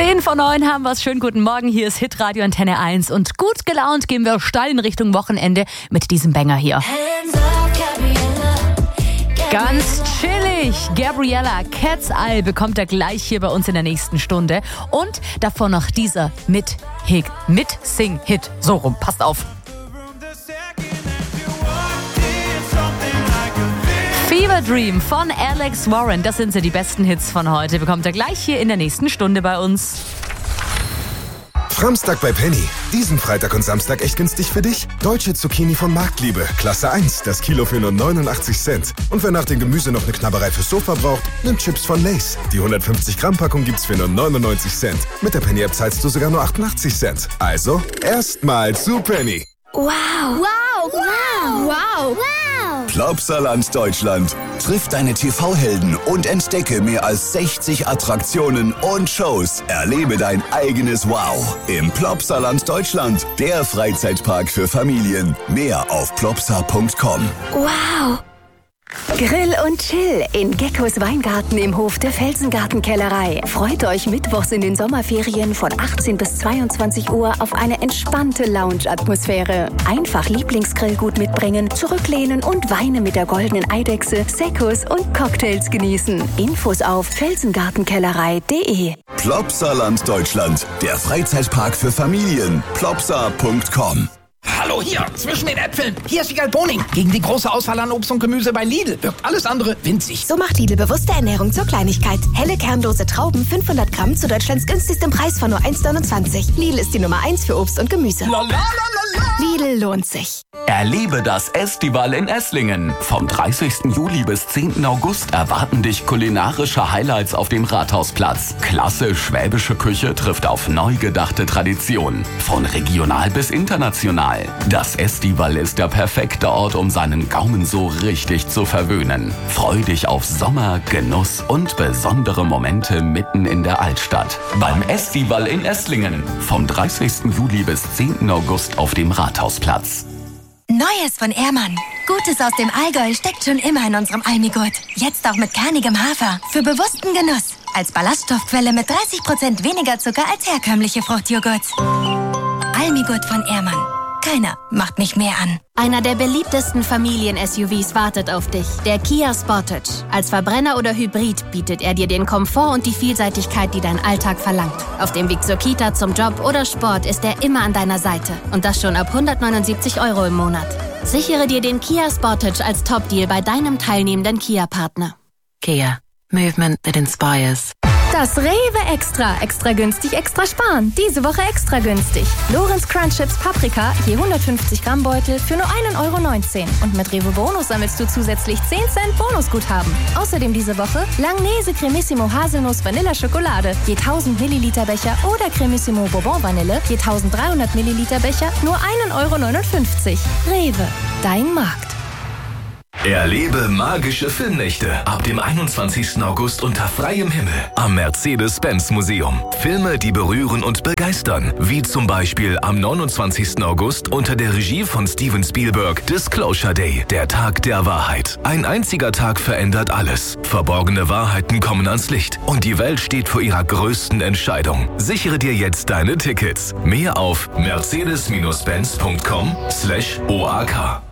10:09 haben wir es. Schönen guten Morgen. Hier ist Hitradio Antenne 1. Und gut gelaunt gehen wir steil in Richtung Wochenende mit diesem Banger hier. Ganz chillig. Gabriella, Cat's Eye bekommt er gleich hier bei uns in der nächsten Stunde. Und davor noch dieser Mitsing-Hit. So rum, passt auf. Fever Dream von Alex Warren, das sind die besten Hits von heute. Bekommt er gleich hier in der nächsten Stunde bei uns. Framstag bei Penny. Diesen Freitag und Samstag echt günstig für dich. Deutsche Zucchini von Marktliebe, Klasse 1, das Kilo für nur 89 Cent. Und wer nach dem Gemüse noch eine Knabberei fürs Sofa braucht, nimmt Chips von Lay's. Die 150 Gramm Packung gibt's für nur 99 Cent. Mit der Penny-App zahlst du sogar nur 88 Cent. Also, erstmal zu Penny. Wow. Wow. Wow. Wow. Wow. Plopsaland Deutschland. Triff deine TV-Helden und entdecke mehr als 60 Attraktionen und Shows. Erlebe dein eigenes Wow im Plopsaland Deutschland. Der Freizeitpark für Familien. Mehr auf plopsa.com. Wow. Grill und Chill in Geckos Weingarten im Hof der Felsengartenkellerei. Freut euch mittwochs in den Sommerferien von 18 bis 22 Uhr auf eine entspannte Lounge-Atmosphäre. Einfach Lieblingsgrillgut mitbringen, zurücklehnen und Weine mit der goldenen Eidechse, Seccos und Cocktails genießen. Infos auf felsengartenkellerei.de. Plopsaland Deutschland. Der Freizeitpark für Familien. plopsa.com. Hallo hier, zwischen den Äpfeln. Hier ist Wiegald Boning. Gegen die große Auswahl an Obst und Gemüse bei Lidl wirkt alles andere winzig. So macht Lidl bewusste Ernährung zur Kleinigkeit. Helle kernlose Trauben, 500 Gramm zu Deutschlands günstigstem Preis von nur 1,29. Lidl ist die Nummer 1 für Obst und Gemüse. Lidl lohnt sich. Erlebe das Estival in Esslingen. Vom 30. Juli bis 10. August erwarten dich kulinarische Highlights auf dem Rathausplatz. Klasse schwäbische Küche trifft auf neu gedachte Traditionen. Von regional bis international. Das Estival ist der perfekte Ort, um seinen Gaumen so richtig zu verwöhnen. Freu dich auf Sommer, Genuss und besondere Momente mitten in der Altstadt. Beim Estival in Esslingen. Vom 30. Juli bis 10. August auf dem Rathausplatz. Neues von Ehrmann. Gutes aus dem Allgäu steckt schon immer in unserem Almigurt. Jetzt auch mit kernigem Hafer. Für bewussten Genuss. Als Ballaststoffquelle mit 30% weniger Zucker als herkömmliche Fruchtjoghurt. Almigurt von Ehrmann. Keiner macht mich mehr an. Einer der beliebtesten Familien-SUVs wartet auf dich. Der Kia Sportage. Als Verbrenner oder Hybrid bietet er dir den Komfort und die Vielseitigkeit, die dein Alltag verlangt. Auf dem Weg zur Kita, zum Job oder Sport ist er immer an deiner Seite. Und das schon ab 179 € im Monat. Sichere dir den Kia Sportage als Top-Deal bei deinem teilnehmenden Kia-Partner. Kia. Movement that inspires. Das Rewe Extra. Extra günstig, extra sparen. Diese Woche extra günstig. Lorenz Crunch Chips Paprika, je 150 Gramm Beutel für nur 1,19 €. Und mit Rewe Bonus sammelst du zusätzlich 10 Cent Bonusguthaben. Außerdem diese Woche Langnese Cremissimo Haselnuss Vanilla Schokolade, je 1000 Milliliter Becher oder Cremissimo Bourbon Vanille, je 1300 Milliliter Becher, nur 1,59 €. Rewe, dein Markt. Erlebe magische Filmnächte ab dem 21. August unter freiem Himmel am Mercedes-Benz-Museum. Filme, die berühren und begeistern, wie zum Beispiel am 29. August unter der Regie von Steven Spielberg Disclosure Day, der Tag der Wahrheit. Ein einziger Tag verändert alles. Verborgene Wahrheiten kommen ans Licht und die Welt steht vor ihrer größten Entscheidung. Sichere dir jetzt deine Tickets. Mehr auf mercedes-benz.com/OAK.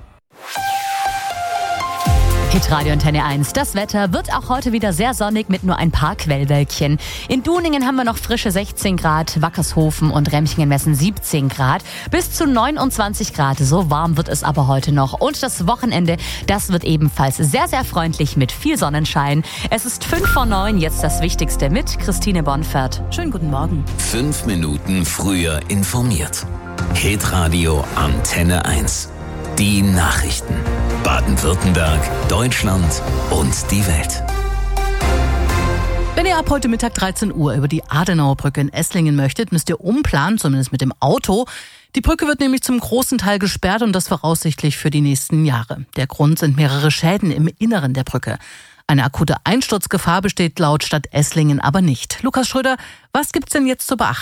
Hitradio Antenne 1. Das Wetter wird auch heute wieder sehr sonnig mit nur ein paar Quellwölkchen. In Duningen haben wir noch frische 16 Grad, Wackershofen und Remchingen messen 17 Grad. Bis zu 29 Grad. So warm wird es aber heute noch. Und das Wochenende, das wird ebenfalls sehr, sehr freundlich mit viel Sonnenschein. Es ist 5:09, jetzt das Wichtigste mit Christine Bonfert. Schönen guten Morgen. 5 Minuten früher informiert. Hitradio Antenne 1. Die Nachrichten. Baden-Württemberg, Deutschland und die Welt. Wenn ihr ab heute Mittag 13 Uhr über die Adenauerbrücke in Esslingen möchtet, müsst ihr umplanen, zumindest mit dem Auto. Die Brücke wird nämlich zum großen Teil gesperrt und das voraussichtlich für die nächsten Jahre. Der Grund sind mehrere Schäden im Inneren der Brücke. Eine akute Einsturzgefahr besteht laut Stadt Esslingen aber nicht. Lukas Schröder, was gibt's denn jetzt zu beachten?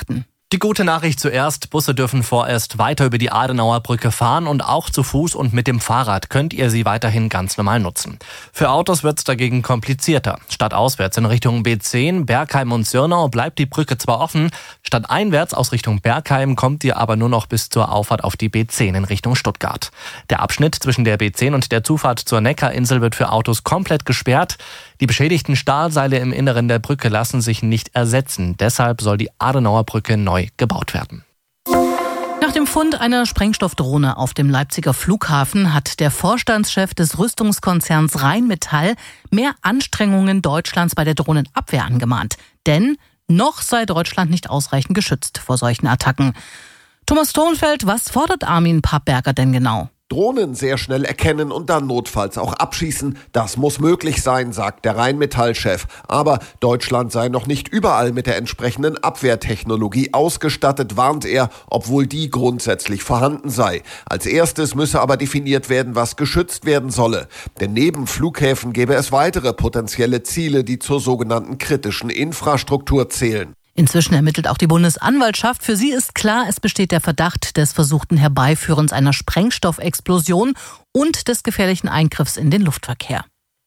Die gute Nachricht zuerst, Busse dürfen vorerst weiter über die Adenauer Brücke fahren und auch zu Fuß und mit dem Fahrrad könnt ihr sie weiterhin ganz normal nutzen. Für Autos wird's dagegen komplizierter. Stadtauswärts in Richtung B10, Bergheim und Sirnau bleibt die Brücke zwar offen, stadteinwärts aus Richtung Bergheim kommt ihr aber nur noch bis zur Auffahrt auf die B10 in Richtung Stuttgart. Der Abschnitt zwischen der B10 und der Zufahrt zur Neckarinsel wird für Autos komplett gesperrt. Die beschädigten Stahlseile im Inneren der Brücke lassen sich nicht ersetzen. Deshalb soll die Adenauer Brücke neu gebaut werden. Nach dem Fund einer Sprengstoffdrohne auf dem Leipziger Flughafen hat der Vorstandschef des Rüstungskonzerns Rheinmetall mehr Anstrengungen Deutschlands bei der Drohnenabwehr angemahnt. Denn noch sei Deutschland nicht ausreichend geschützt vor solchen Attacken. Thomas Thonfeld, was fordert Armin Pappberger denn genau? Drohnen sehr schnell erkennen und dann notfalls auch abschießen. Das muss möglich sein, sagt der Rheinmetall-Chef. Aber Deutschland sei noch nicht überall mit der entsprechenden Abwehrtechnologie ausgestattet, warnt er, obwohl die grundsätzlich vorhanden sei. Als erstes müsse aber definiert werden, was geschützt werden solle. Denn neben Flughäfen gäbe es weitere potenzielle Ziele, die zur sogenannten kritischen Infrastruktur zählen. Inzwischen ermittelt auch die Bundesanwaltschaft. Für sie ist klar, es besteht der Verdacht des versuchten Herbeiführens einer Sprengstoffexplosion und des gefährlichen Eingriffs in den Luftverkehr.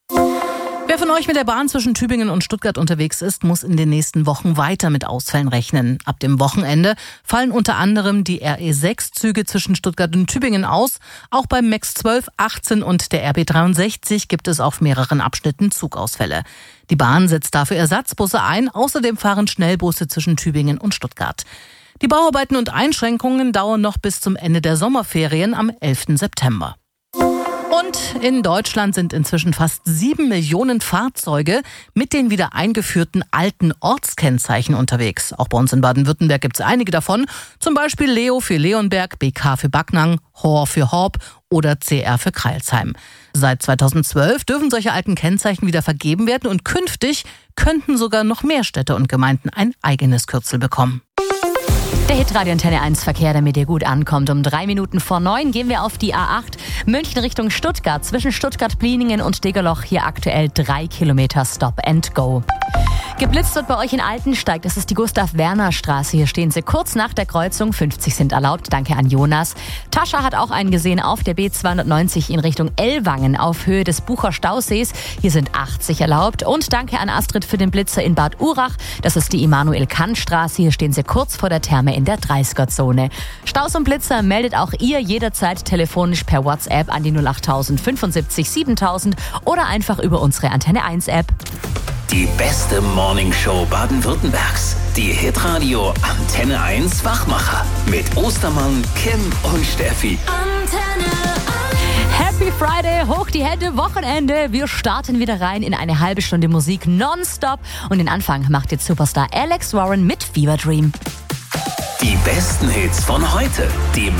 Wer von euch mit der Bahn zwischen Tübingen und Stuttgart unterwegs ist, muss in den nächsten Wochen weiter mit Ausfällen rechnen. Ab dem Wochenende fallen unter anderem die RE6-Züge zwischen Stuttgart und Tübingen aus. Auch beim MAX 12, 18 und der RB 63 gibt es auf mehreren Abschnitten Zugausfälle. Die Bahn setzt dafür Ersatzbusse ein. Außerdem fahren Schnellbusse zwischen Tübingen und Stuttgart. Die Bauarbeiten und Einschränkungen dauern noch bis zum Ende der Sommerferien am 11. September. Und in Deutschland sind inzwischen fast 7 Millionen Fahrzeuge mit den wieder eingeführten alten Ortskennzeichen unterwegs. Auch bei uns in Baden-Württemberg gibt es einige davon. Zum Beispiel Leo für Leonberg, BK für Backnang, Hor für Horb oder CR für Crailsheim. Seit 2012 dürfen solche alten Kennzeichen wieder vergeben werden und künftig könnten sogar noch mehr Städte und Gemeinden ein eigenes Kürzel bekommen. Der Hitradio Antenne 1 Verkehr, damit ihr gut ankommt. Um 3 Minuten vor 9 gehen wir auf die A8 München Richtung Stuttgart. Zwischen Stuttgart-Blieningen und Degerloch hier aktuell 3 Kilometer Stop and Go. Geblitzt wird bei euch in Altensteig. Das ist die Gustav-Werner-Straße. Hier stehen sie kurz nach der Kreuzung. 50 sind erlaubt. Danke an Jonas. Tascha hat auch einen gesehen auf der B290 in Richtung Ellwangen auf Höhe des Bucher Stausees. Hier sind 80 erlaubt. Und danke an Astrid für den Blitzer in Bad Urach. Das ist die Immanuel-Kant-Straße. Hier stehen sie kurz vor der Therme in der 30er-Zone. Staus und Blitzer meldet auch ihr jederzeit telefonisch per WhatsApp an die 08000 75 7000 oder einfach über unsere Antenne 1 App. Die beste Morningshow Baden-Württembergs. Die Hitradio Antenne 1 Wachmacher. Mit Ostermann, Kim und Steffi. Antenne 1. Happy Friday, hoch die Hände, Wochenende. Wir starten wieder rein in eine halbe Stunde Musik nonstop. Und den Anfang macht jetzt Superstar Alex Warren mit Fever Dream. Die besten Hits von heute. Die